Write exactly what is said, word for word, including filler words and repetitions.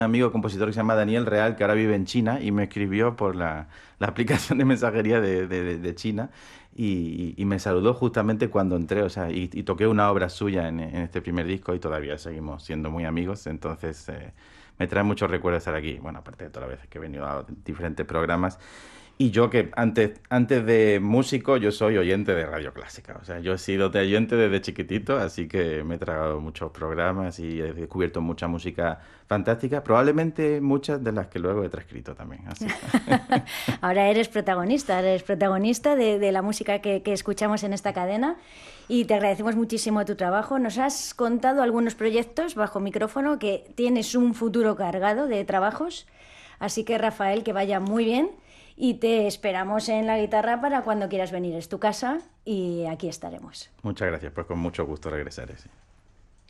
amigo compositor que se llama Daniel Real, que ahora vive en China, y me escribió por la, la aplicación de mensajería de, de- de- de China y, y me saludó justamente cuando entré, o sea, y, y toqué una obra suya en, en este primer disco y todavía seguimos siendo muy amigos, entonces eh, me trae muchos recuerdos estar aquí, bueno, aparte de todas las veces que he venido a diferentes programas. Y yo que antes, antes de músico, yo soy oyente de radio clásica. O sea, yo he sido de oyente desde chiquitito, así que me he tragado muchos programas y he descubierto mucha música fantástica, probablemente muchas de las que luego he transcrito también. Así. Ahora eres protagonista, eres protagonista de, de la música que, que escuchamos en esta cadena y te agradecemos muchísimo tu trabajo. Nos has contado algunos proyectos bajo micrófono que tienes un futuro cargado de trabajos, así que Rafael, que vaya muy bien y te esperamos en la guitarra para cuando quieras venir. Es tu casa y aquí estaremos. Muchas gracias, pues con mucho gusto regresaré. Sí.